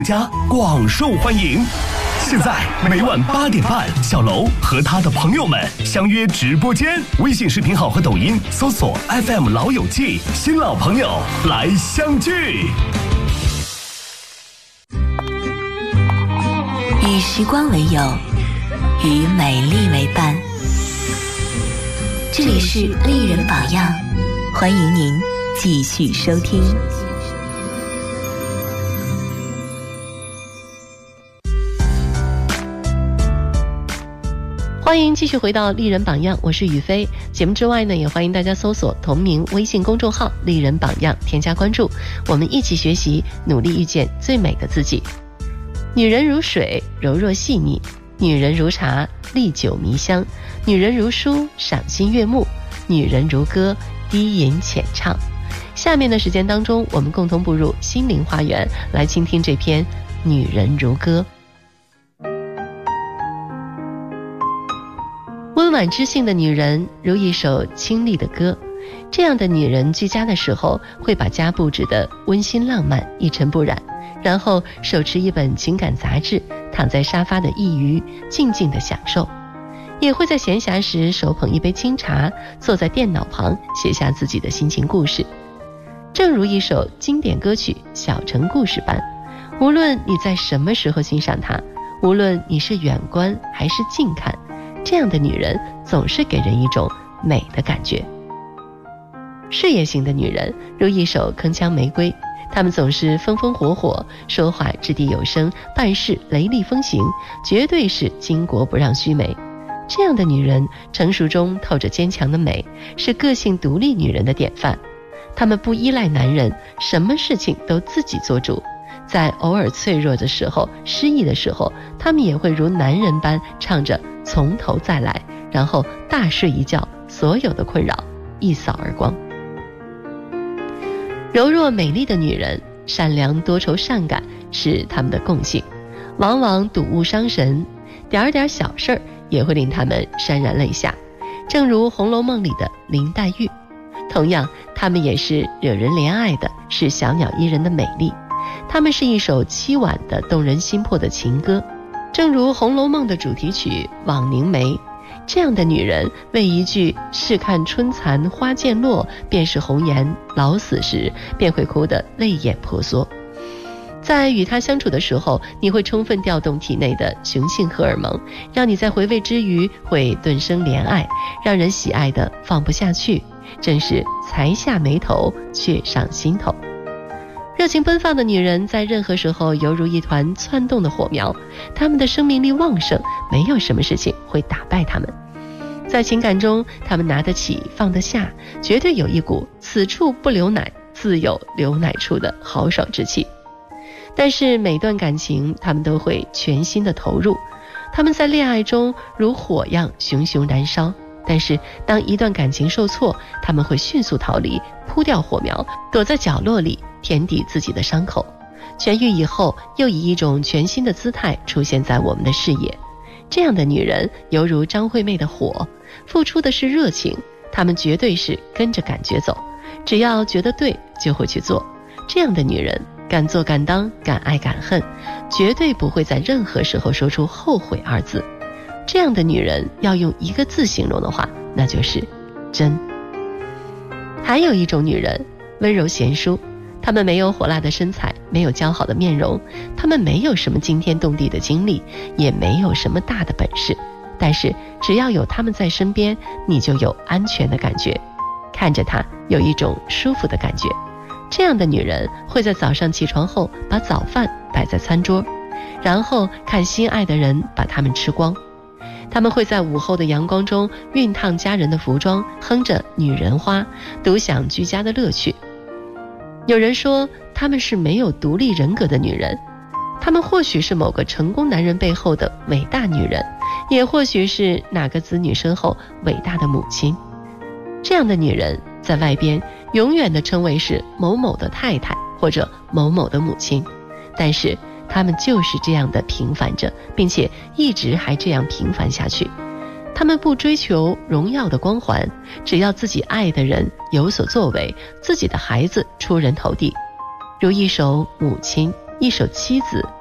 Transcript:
家广受欢迎。现在每晚8点半，小楼和他的朋友们相约直播间，微信视频号和抖音搜索 FM 老友记，新老朋友来相聚。 与时光为友，与美丽为伴。这里是丽人榜样，欢迎您继续收听。 欢迎继续回到丽人榜样，我是雨飞。节目之外呢，也欢迎大家搜索同名微信公众号丽人榜样，添加关注，我们一起学习，努力遇见最美的自己。女人如水，柔弱细腻；女人如茶，历久弥香；女人如书，赏心悦目；女人如歌，低吟浅唱。下面的时间当中，我们共同步入心灵花园，来倾听这篇《女人如歌》。温婉知性的女人如一首清丽的歌，这样的女人居家的时候会把家布置得温馨浪漫，一尘不染，然后手持一本情感杂志，躺在沙发的一隅静静地享受，也会在闲暇时手捧一杯清茶，坐在电脑旁写下自己的心情故事。正如一首经典歌曲《小城故事》般，无论你在什么时候欣赏它，无论你是远观还是近看，这样的女人总是给人一种美的感觉。事业型的女人如一首铿锵玫瑰，她们总是风风火火，说话掷地有声，办事雷厉风行，绝对是巾帼不让须眉。这样的女人成熟中透着坚强的美，是个性独立女人的典范。她们不依赖男人，什么事情都自己做主，在偶尔脆弱的时候，失意的时候，她们也会如男人般唱着从头再来，然后大睡一觉，所有的困扰一扫而光。柔弱美丽的女人，善良多愁善感是她们的共性，往往睹物伤神，点点小事儿也会令她们潸然泪下，正如《红楼梦》里的林黛玉。同样，她们也是惹人怜爱的，是小鸟依人的美丽，她们是一首凄婉的动人心魄的情歌，正如《红楼梦》的主题曲《枉凝眉》。这样的女人为一句试看春残花渐落，便是红颜老死时，便会哭得泪眼婆娑。在与她相处的时候，你会充分调动体内的雄性荷尔蒙，让你在回味之余会顿生怜爱，让人喜爱的放不下去，真是才下眉头，却上心头。热情奔放的女人在任何时候犹如一团窜动的火苗，她们的生命力旺盛，没有什么事情会打败她们。在情感中，她们拿得起放得下，绝对有一股此处不留奶，自有留奶处的豪爽之气。但是每段感情她们都会全心的投入，她们在恋爱中如火样熊熊燃烧，但是当一段感情受挫，她们会迅速逃离，扑掉火苗，躲在角落里填抵自己的伤口，痊愈以后又以一种全新的姿态出现在我们的视野。这样的女人犹如张惠妹的火，付出的是热情，她们绝对是跟着感觉走，只要觉得对就会去做。这样的女人敢做敢当，敢爱敢恨，绝对不会在任何时候说出后悔二字。这样的女人要用一个字形容的话，那就是真。还有一种女人温柔贤淑，她们没有火辣的身材，没有姣好的面容，她们没有什么惊天动地的经历，也没有什么大的本事，但是只要有她们在身边，你就有安全的感觉，看着她有一种舒服的感觉。这样的女人会在早上起床后把早饭摆在餐桌，然后看心爱的人把它们吃光。他们会在午后的阳光中熨烫家人的服装，哼着女人花，独享居家的乐趣。有人说她们是没有独立人格的女人，她们或许是某个成功男人背后的伟大女人，也或许是哪个子女身后伟大的母亲。这样的女人在外边永远的称为是某某的太太或者某某的母亲，但是她们就是这样的平凡着，并且一直还这样平凡下去。她们不追求荣耀的光环，只要自己爱的人有所作为，自己的孩子出人头地。如一首母亲， 一首妻子